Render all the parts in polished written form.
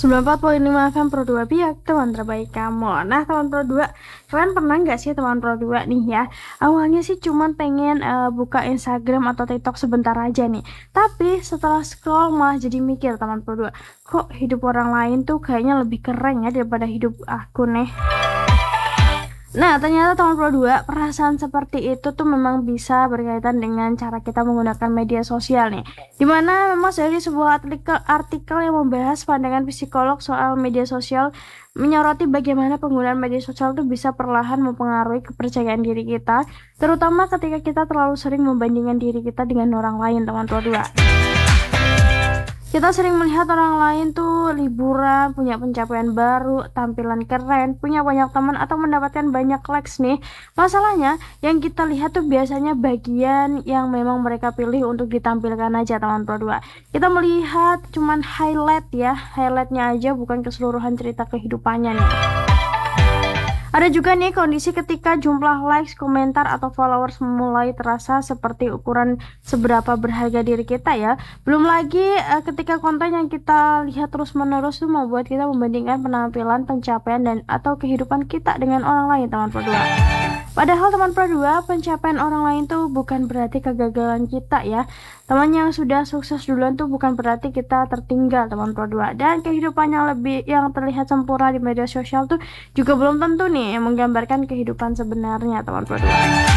94,5 FM Pro 2 Biak, teman terbaik kamu. Nah, teman Pro 2, kalian pernah nggak sih teman Pro 2 nih ya? Awalnya sih cuman pengen buka Instagram atau TikTok sebentar aja nih. Tapi setelah scroll malah jadi mikir teman Pro 2, kok hidup orang lain tuh kayaknya lebih keren ya daripada hidup aku nih. Nah, ternyata teman Pro 2, perasaan seperti itu tuh memang bisa berkaitan dengan cara kita menggunakan media sosial nih. Dimana memang dari sebuah artikel yang membahas pandangan psikolog soal media sosial menyoroti bagaimana penggunaan media sosial itu bisa perlahan mempengaruhi kepercayaan diri kita, terutama ketika kita terlalu sering membandingkan diri kita dengan orang lain, teman Pro 2. Kita sering melihat orang lain tuh liburan, punya pencapaian baru, tampilan keren, punya banyak teman atau mendapatkan banyak likes nih. Masalahnya, yang kita lihat tuh biasanya bagian yang memang mereka pilih untuk ditampilkan aja, teman Pro 2. Kita melihat cuman highlightnya aja, bukan keseluruhan cerita kehidupannya nih. Ada juga nih kondisi ketika jumlah likes, komentar, atau followers mulai terasa seperti ukuran seberapa berharga diri kita ya. Belum lagi ketika konten yang kita lihat terus-menerus tuh membuat kita membandingkan penampilan, pencapaian, dan atau kehidupan kita dengan orang lain, teman Pro 2. Padahal teman Pro 2, pencapaian orang lain tuh bukan berarti kegagalan kita ya. Teman yang sudah sukses duluan tuh bukan berarti kita tertinggal, teman Pro 2. Dan kehidupan yang terlihat sempurna di media sosial tuh juga belum tentu nih yang menggambarkan kehidupan sebenarnya, teman Pro 2.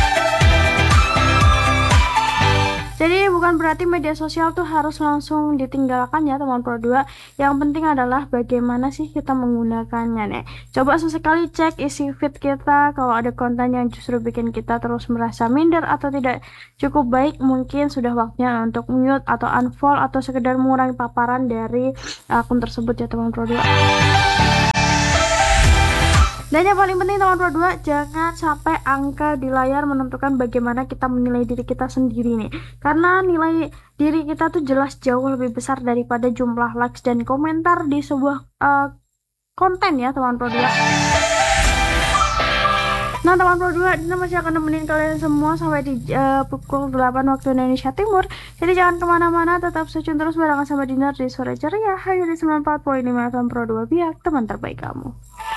Jadi bukan berarti media sosial tuh harus langsung ditinggalkan ya, teman Pro 2. Yang penting adalah bagaimana sih kita menggunakannya nih. Coba sesekali cek isi feed kita, kalau ada konten yang justru bikin kita terus merasa minder atau tidak cukup baik, mungkin sudah waktunya untuk mute atau unfollow atau sekedar mengurangi paparan dari akun tersebut ya, teman Pro 2. Dan yang paling penting, teman Pro 2, jangan sampai angka di layar menentukan bagaimana kita menilai diri kita sendiri nih. Karena nilai diri kita tuh jelas jauh lebih besar daripada jumlah likes dan komentar di sebuah konten ya, teman Pro 2. Nah, teman Pro 2, Dina masih akan nemenin kalian semua sampai di pukul 8 waktu Indonesia Timur. Jadi jangan kemana-mana, tetap stay tune terus barengan sama Dina di Sore Ceria hanya di 94,5 FM Pro 2 Biak, teman terbaik kamu.